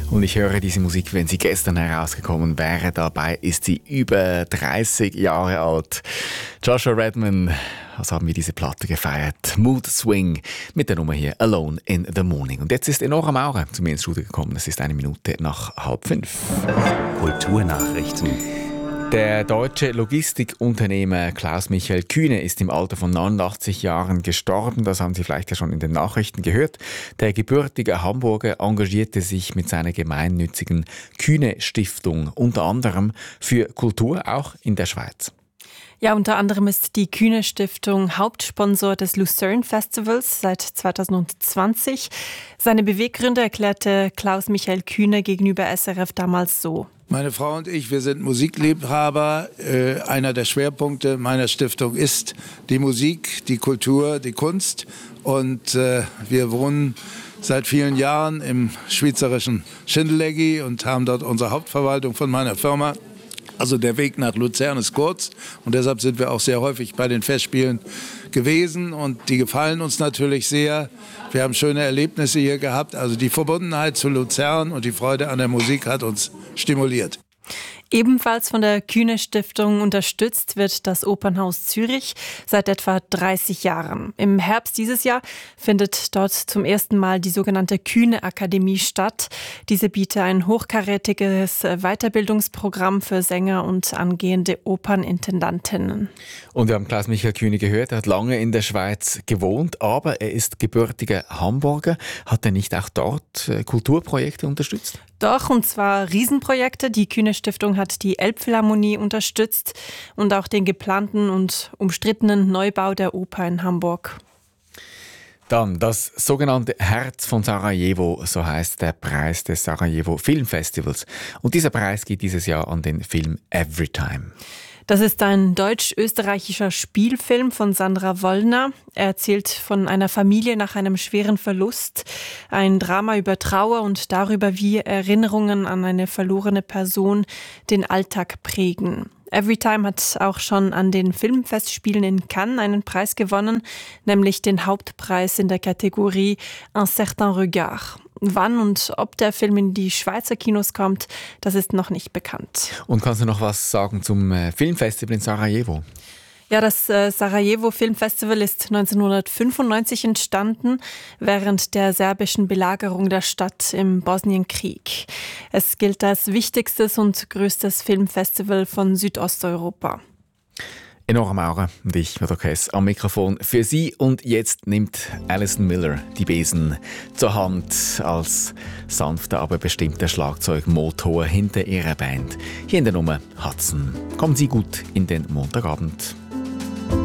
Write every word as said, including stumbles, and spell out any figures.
Und ich höre diese Musik, wenn sie gestern herausgekommen wäre. Dabei ist sie über dreißig Jahre alt. Joshua Redman, was haben wir diese Platte gefeiert? Mood Swing mit der Nummer hier Alone in the Morning. Und jetzt ist Enora Maurer zu mir ins Studio gekommen. Es ist eine Minute nach halb fünf. Kulturnachrichten. Der deutsche Logistikunternehmer Klaus-Michael Kühne ist im Alter von neunundachtzig Jahren gestorben. Das haben Sie vielleicht ja schon in den Nachrichten gehört. Der gebürtige Hamburger engagierte sich mit seiner gemeinnützigen Kühne-Stiftung unter anderem für Kultur, auch in der Schweiz. Ja, unter anderem ist die Kühne-Stiftung Hauptsponsor des Lucerne Festivals seit zwanzig zwanzig. Seine Beweggründe erklärte Klaus-Michael Kühne gegenüber S R F damals so. Meine Frau und ich, wir sind Musikliebhaber. Äh, einer der Schwerpunkte meiner Stiftung ist die Musik, die Kultur, die Kunst. Und äh, wir wohnen seit vielen Jahren im schweizerischen Schindellegi und haben dort unsere Hauptverwaltung von meiner Firma. Also der Weg nach Luzern ist kurz und deshalb sind wir auch sehr häufig bei den Festspielen gewesen und die gefallen uns natürlich sehr. Wir haben schöne Erlebnisse hier gehabt. Also die Verbundenheit zu Luzern und die Freude an der Musik hat uns stimuliert. Ebenfalls von der Kühne-Stiftung unterstützt wird das Opernhaus Zürich seit etwa dreißig Jahren. Im Herbst dieses Jahr findet dort zum ersten Mal die sogenannte Kühne-Akademie statt. Diese bietet ein hochkarätiges Weiterbildungsprogramm für Sänger und angehende Opernintendantinnen. Und wir haben Klaus-Michael Kühne gehört, er hat lange in der Schweiz gewohnt, aber er ist gebürtiger Hamburger. Hat er nicht auch dort Kulturprojekte unterstützt? Doch, und zwar Riesenprojekte. Die Kühne-Stiftung hat die Elbphilharmonie unterstützt und auch den geplanten und umstrittenen Neubau der Oper in Hamburg. Dann das sogenannte Herz von Sarajevo, so heißt der Preis des Sarajevo Filmfestivals. Und dieser Preis geht dieses Jahr an den Film Everytime. Das ist ein deutsch-österreichischer Spielfilm von Sandra Wollner. Er erzählt von einer Familie nach einem schweren Verlust, ein Drama über Trauer und darüber, wie Erinnerungen an eine verlorene Person den Alltag prägen. Everytime hat auch schon an den Filmfestspielen in Cannes einen Preis gewonnen, nämlich den Hauptpreis in der Kategorie Un certain regard. Wann und ob der Film in die Schweizer Kinos kommt, das ist noch nicht bekannt. Und kannst du noch was sagen zum Filmfestival in Sarajevo? Ja, das äh, Sarajevo Filmfestival ist neunzehnhundertfünfundneunzig entstanden, während der serbischen Belagerung der Stadt im Bosnienkrieg. Es gilt als wichtigstes und größtes Filmfestival von Südosteuropa. Enora Maurer und ich, Peter Kess, am Mikrofon für Sie. Und jetzt nimmt Alison Miller die Besen zur Hand als sanfter, aber bestimmter Schlagzeugmotor hinter ihrer Band. Hier in der Nummer Hudson. Kommen Sie gut in den Montagabend.